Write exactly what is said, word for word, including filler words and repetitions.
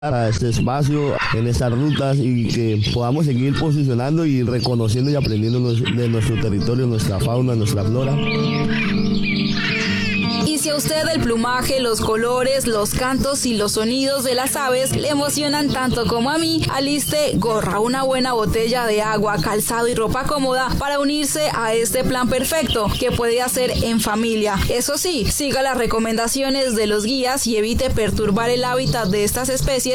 a este espacio, en estas rutas y que podamos seguir posicionando y reconociendo y aprendiendo de nuestro territorio, nuestra fauna, nuestra flora. Y si a usted el plumaje, los colores, los cantos y los sonidos de las aves le emocionan tanto como a mí, aliste gorra, una buena botella de agua, calzado y ropa cómoda para unirse a este plan perfecto que puede hacer en familia. Eso sí, siga las recomendaciones de los guías y evite perturbar el hábitat de estas especies